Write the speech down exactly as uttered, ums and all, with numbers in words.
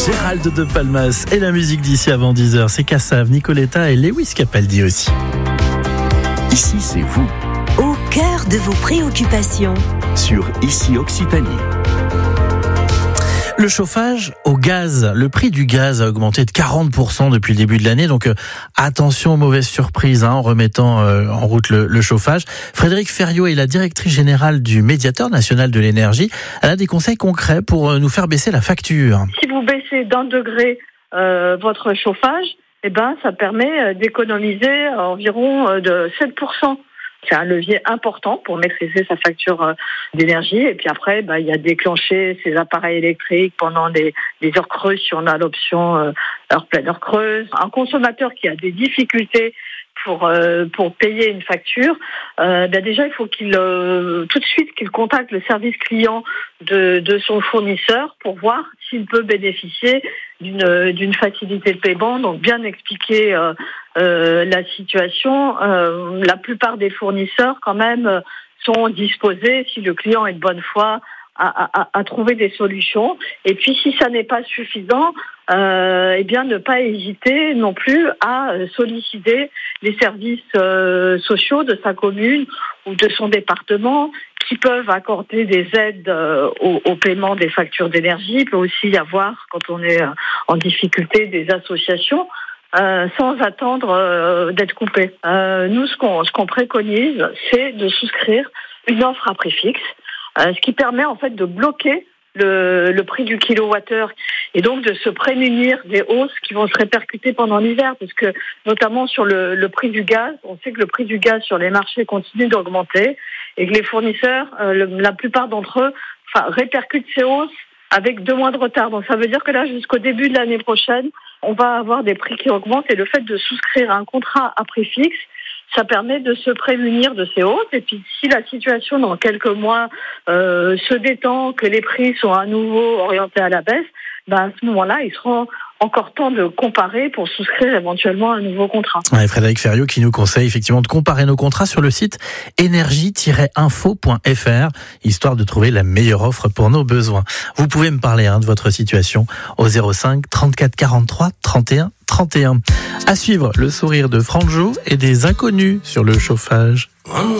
Gérald de Palmas et la musique d'ici avant dix heures. C'est Kassav, Nicoletta et Lewis Capaldi aussi. Ici, c'est vous. Au cœur de vos préoccupations. Sur Ici Occitanie. Le chauffage au gaz. Le prix du gaz a augmenté de quarante pour cent depuis le début de l'année. Donc euh, attention aux mauvaises surprises hein, en remettant euh, en route le, le chauffage. Frédérique Ferriot est la directrice générale du Médiateur national de l'énergie. Elle a des conseils concrets pour euh, nous faire baisser la facture. Si vous baissez d'un degré euh, votre chauffage, eh ben, ça permet d'économiser environ de sept pour cent. C'est un levier important pour maîtriser sa facture d'énergie. Et puis après, bah, il y a déclencher ces appareils électriques pendant des, des heures creuses si on a l'option euh, heure pleine, heure creuse. Un consommateur qui a des difficultés pour euh, pour payer une facture, euh, bah déjà il faut qu'il euh, tout de suite qu'il contacte le service client de de son fournisseur pour voir s'il peut bénéficier d'une d'une facilité de paiement. Donc bien expliquer euh, euh, la situation. Euh, la plupart des fournisseurs quand même sont disposés, si le client est de bonne foi, à, à, à trouver des solutions. Et puis si ça n'est pas suffisant, euh, eh bien ne pas hésiter non plus à solliciter les services euh, sociaux de sa commune ou de son département qui peuvent accorder des aides euh, au, au paiement des factures d'énergie. Il peut aussi y avoir, quand on est en difficulté, des associations euh, sans attendre euh, d'être coupé. Euh, nous, ce qu'on, ce qu'on préconise, c'est de souscrire une offre à prix fixe, euh, ce qui permet en fait de bloquer le, le prix du kilowattheure et donc de se prémunir des hausses qui vont se répercuter pendant l'hiver, parce que notamment sur le, le prix du gaz, on sait que le prix du gaz sur les marchés continue d'augmenter et que les fournisseurs, euh, le, la plupart d'entre eux, enfin, répercutent ces hausses avec deux mois de retard. Donc ça veut dire que là, jusqu'au début de l'année prochaine, on va avoir des prix qui augmentent et le fait de souscrire un contrat à prix fixe, ça permet de se prémunir de ces hausses. Et puis, si la situation dans quelques mois euh, se détend, que les prix sont à nouveau orientés à la baisse, ben à ce moment-là, il sera encore temps de comparer pour souscrire éventuellement un nouveau contrat. Ouais, Frédérique Ferriot qui nous conseille effectivement de comparer nos contrats sur le site énergie tiret info point f r, histoire de trouver la meilleure offre pour nos besoins. Vous pouvez me parler hein, de votre situation au zéro cinq trente-quatre quarante-trois trente et un trente et un. À suivre, le sourire de Franjo et des inconnus sur le chauffage.